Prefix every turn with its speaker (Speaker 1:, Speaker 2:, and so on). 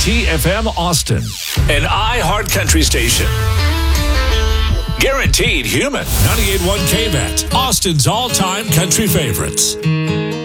Speaker 1: WKRT FM Austin, an iHeart Country station. Guaranteed human. 98.1 KBET, Austin's all-time country favorites.